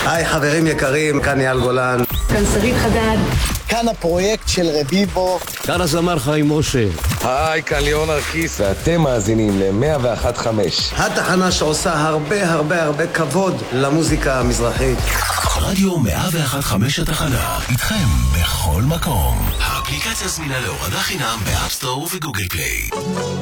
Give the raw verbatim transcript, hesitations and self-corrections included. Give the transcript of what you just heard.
היי חברים יקרים, כאן אייל גולן. כאן שרית חדד. כאן הפרויקט של רביבו. כאן הזמר חיים משה. היי, כאן ליאון ארקיס, ואתם מאזינים ל-מאה ואחת נקודה חמש. התחנה שעושה הרבה הרבה הרבה כבוד למוזיקה המזרחית. רדיו מאה ואחת נקודה חמש התחנה, איתכם בכל מקום. האפליקציה זמינה להורדה חינם באפסטור וגוגל פליי.